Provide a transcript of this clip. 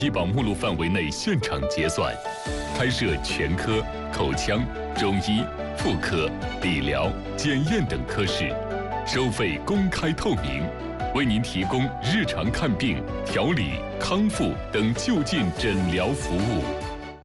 医保目录范围内现场结算，开设全科、口腔、中医、妇科、理疗、检验等科室，收费公开透明，为您提供日常看病、调理、康复等就近诊疗服务。